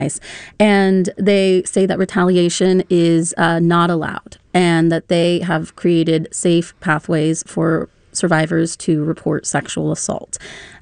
And they say that retaliation is not allowed and that they have created safe pathways for survivors to report sexual assault.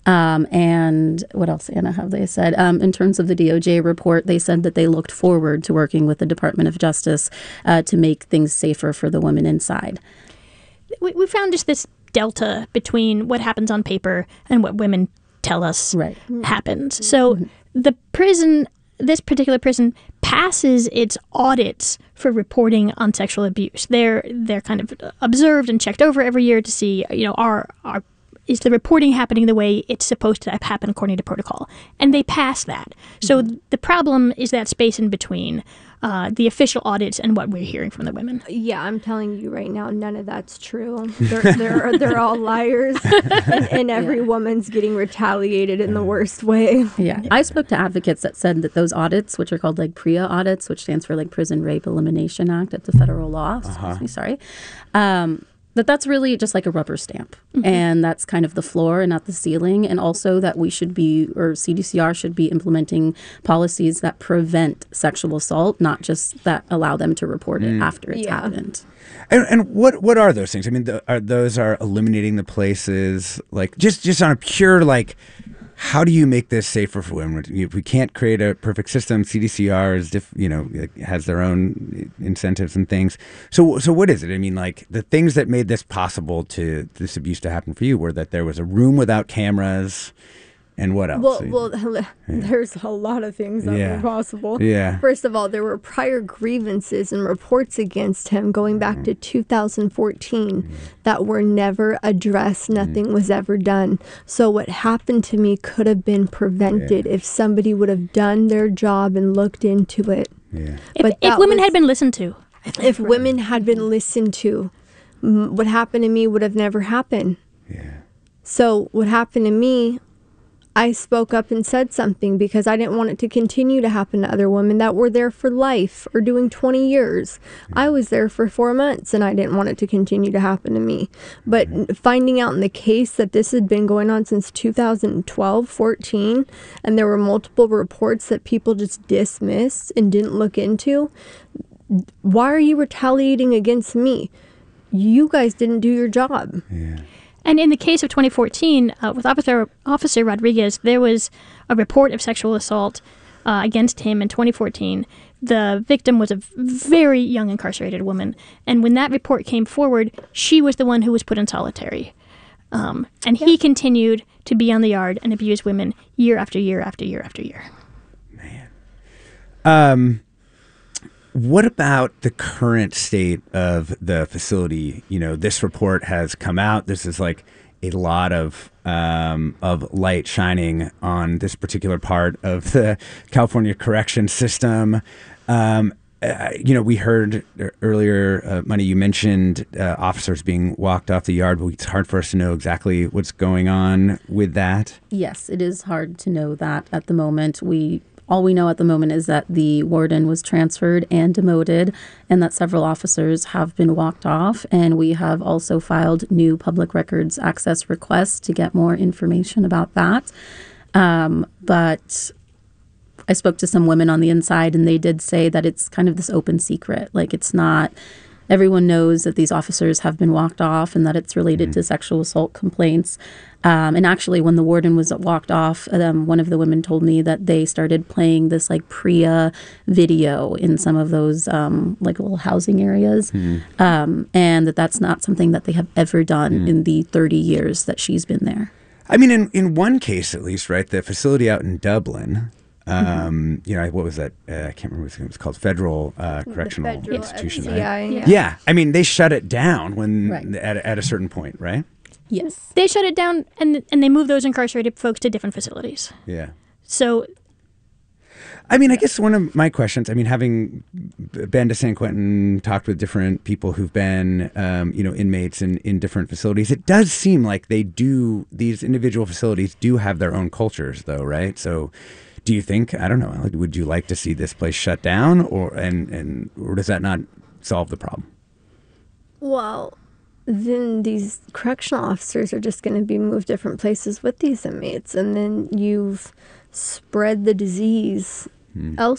And what else, Anna, have they said? In terms of the DOJ report, they said that they looked forward to working with the Department of Justice to make things safer for the women inside. We found just this delta between what happens on paper and what women tell us happens. So the prison, this particular prison, passes its audits for reporting on sexual abuse. They're kind of observed and checked over every year to see, is the reporting happening the way it's supposed to happen according to protocol? And they pass that. So the problem is that space in between the official audits and what we're hearing from the women. Yeah, I'm telling you right now, none of that's true. They're all liars, and every woman's getting retaliated in the worst way. Yeah, I spoke to advocates that said that those audits, which are called like PREA audits, which stands for like Prison Rape Elimination Act, it's a federal law. Excuse me, sorry. That's really just like a rubber stamp. And that's kind of the floor and not the ceiling. And also that we should be, or CDCR should be implementing policies that prevent sexual assault, not just that allow them to report it after it's happened. And what are those things? I mean, those are eliminating the places, like just on a pure, like, how do you make this safer for women? If we can't create a perfect system, CDCR is, has their own incentives and things. So what is it? I mean, like, the things that made this possible to this abuse to happen for you were that there was a room without cameras. And what else? There's a lot of things that were possible. Yeah. First of all, there were prior grievances and reports against him going back to 2014 that were never addressed. Nothing was ever done. So what happened to me could have been prevented if somebody would have done their job and looked into it. Yeah. If women had been listened to. If women had been listened to, what happened to me would have never happened. Yeah. So what happened to me, I spoke up and said something because I didn't want it to continue to happen to other women that were there for life or doing 20 years. I was there for 4 months and I didn't want it to continue to happen to me. But finding out in the case that this had been going on since 2012, 14, and there were multiple reports that people just dismissed and didn't look into, why are you retaliating against me? You guys didn't do your job. Yeah. And in the case of 2014, with Officer Rodriguez, there was a report of sexual assault against him in 2014. The victim was a very young incarcerated woman. And when that report came forward, she was the one who was put in solitary. And he continued to be on the yard and abuse women year after year after year after year. Man. What about the current state of the facility? This report has come out. This is like a lot of light shining on this particular part of the California correction system. We heard earlier, Money, you mentioned officers being walked off the yard, but it's hard for us to know exactly what's going on with that. Yes, it is hard to know that at the moment. All we know at the moment is that the warden was transferred and demoted and that several officers have been walked off. And we have also filed new public records access requests to get more information about that. But I spoke to some women on the inside and they did say that it's kind of this open secret. Like, it's not... Everyone knows that these officers have been walked off and that it's related to sexual assault complaints. And actually, when the warden was walked off, one of the women told me that they started playing this like PREA video in some of those like little housing areas. And that's not something that they have ever done in the 30 years that she's been there. I mean, in one case at least, right, the facility out in Dublin, what was that? I can't remember what it was called. Federal Correctional Institution, right? Yeah. I mean, they shut it down when at a certain point, right? Yes. They shut it down and they moved those incarcerated folks to different facilities. Yeah. So, I mean, I guess one of my questions, I mean, having been to San Quentin, talked with different people who've been, inmates in different facilities, it does seem like these individual facilities do have their own cultures though, right? So do you think, I don't know, would you like to see this place shut down or does that not solve the problem? Well, then these correctional officers are just going to be moved different places with these inmates. And then you've spread the disease else